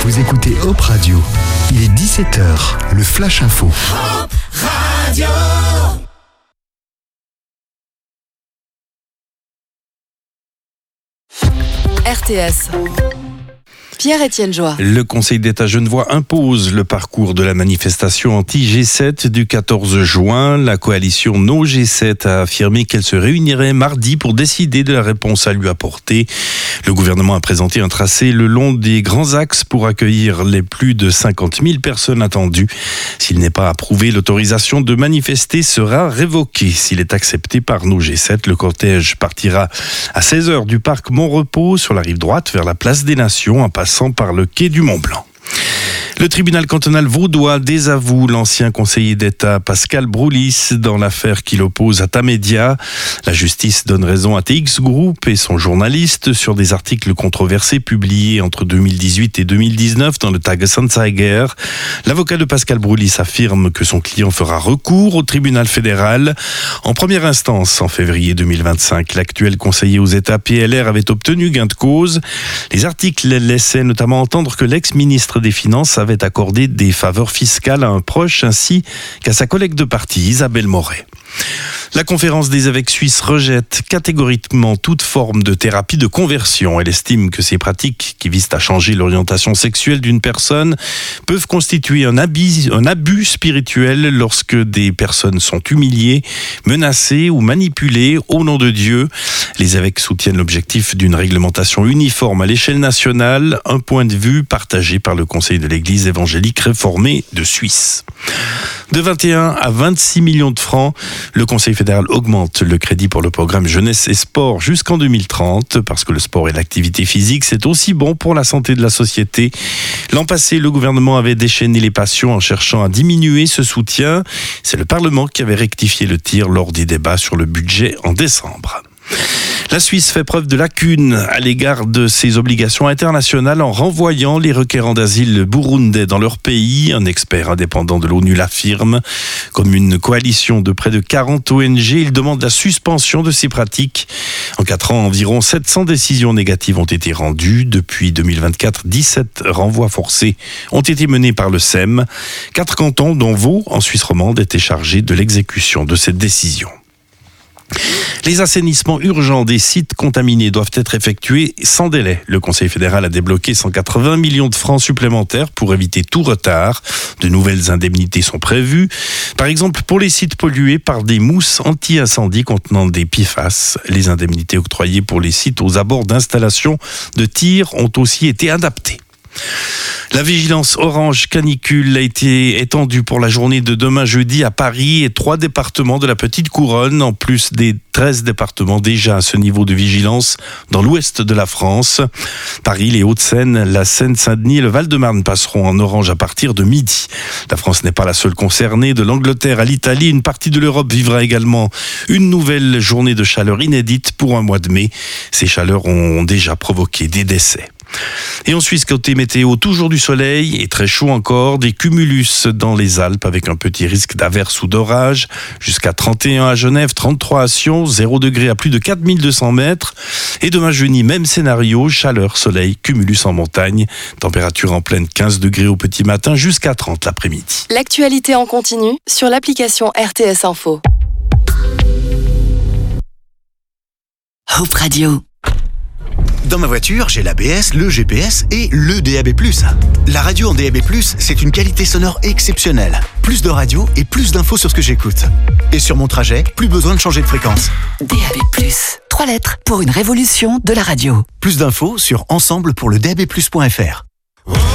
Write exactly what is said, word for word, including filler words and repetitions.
Vous écoutez Hop Radio. Il est dix-sept heures, le Flash Info. Hop Radio. R T S. Pierre-Étienne Joie. Le Conseil d'État genevois impose le parcours de la manifestation anti-G sept du quatorze juin. La coalition No G sept a affirmé qu'elle se réunirait mardi pour décider de la réponse à lui apporter. Le gouvernement a présenté un tracé le long des grands axes pour accueillir les plus de cinquante mille personnes attendues. S'il n'est pas approuvé, l'autorisation de manifester sera révoquée. S'il est accepté par No G sept, le cortège partira à seize heures du parc Montrepos sur la rive droite vers la place des Nations en passant par le quai du Mont-Blanc. Le tribunal cantonal vaudois désavoue l'ancien conseiller d'État Pascal Broulis dans l'affaire qui l'oppose à Tamedia. La justice donne raison à T X Group et son journaliste sur des articles controversés publiés entre deux mille dix-huit et deux mille dix-neuf dans le Tagesanzeiger. L'avocat de Pascal Broulis affirme que son client fera recours au tribunal fédéral. En première instance, en février deux mille vingt-cinq, l'actuel conseiller aux États P L R avait obtenu gain de cause. Les articles laissaient notamment entendre que l'ex-ministre des Finances avait accordé des faveurs fiscales à un proche ainsi qu'à sa collègue de parti Isabelle Moret. La conférence des évêques suisses rejette catégoriquement toute forme de thérapie de conversion. Elle estime que ces pratiques qui visent à changer l'orientation sexuelle d'une personne peuvent constituer un abus, un abus spirituel lorsque des personnes sont humiliées, menacées ou manipulées au nom de Dieu. Les évêques soutiennent l'objectif d'une réglementation uniforme à l'échelle nationale, un point de vue partagé par le Conseil de l'Église évangélique réformée de Suisse. De vingt et un à vingt-six millions de francs, le Conseil fédéral augmente le crédit pour le programme Jeunesse et Sport jusqu'en deux mille trente, parce que le sport et l'activité physique, c'est aussi bon pour la santé de la société. L'an passé, le gouvernement avait déchaîné les passions en cherchant à diminuer ce soutien. C'est le Parlement qui avait rectifié le tir lors des débats sur le budget en décembre. La Suisse fait preuve de lacune à l'égard de ses obligations internationales en renvoyant les requérants d'asile burundais dans leur pays. Un expert indépendant de l'ONU l'affirme. Comme une coalition de près de quarante O N G, il demande la suspension de ces pratiques. En quatre ans, environ sept cents décisions négatives ont été rendues. Depuis deux mille vingt-quatre, dix-sept renvois forcés ont été menés par le S E M. Quatre cantons, dont Vaud, en Suisse romande, étaient chargés de l'exécution de cette décision. Les assainissements urgents des sites contaminés doivent être effectués sans délai. Le Conseil fédéral a débloqué cent quatre-vingts millions de francs supplémentaires pour éviter tout retard. De nouvelles indemnités sont prévues. Par exemple, pour les sites pollués par des mousses anti-incendie contenant des P F A S. Les indemnités octroyées pour les sites aux abords d'installations de tir ont aussi été adaptées. La vigilance orange canicule a été étendue pour la journée de demain jeudi à Paris et trois départements de la Petite Couronne, en plus des treize départements déjà à ce niveau de vigilance dans l'ouest de la France. Paris, les Hauts-de-Seine, la Seine-Saint-Denis et le Val-de-Marne passeront en orange à partir de midi. La France n'est pas la seule concernée. De l'Angleterre à l'Italie, une partie de l'Europe vivra également une nouvelle journée de chaleur inédite pour un mois de mai. Ces chaleurs ont déjà provoqué des décès. Et en Suisse, côté météo, toujours du soleil et très chaud encore, des cumulus dans les Alpes avec un petit risque d'averse ou d'orage, jusqu'à trente et un à Genève, trente-trois à Sion, zéro degré à plus de quatre mille deux cents mètres. Et demain jeudi, même scénario, chaleur, soleil, cumulus en montagne, température en pleine quinze degrés au petit matin, jusqu'à trente l'après-midi. L'actualité en continu sur l'application R T S Info. Hop Radio. Dans ma voiture, j'ai l'A B S, le G P S et le D A B plus. La radio en D A B plus, c'est une qualité sonore exceptionnelle. Plus de radio et plus d'infos sur ce que j'écoute. Et sur mon trajet, plus besoin de changer de fréquence. D A B plus. Trois lettres pour une révolution de la radio. Plus d'infos sur ensemble pour le D A B plus point F R.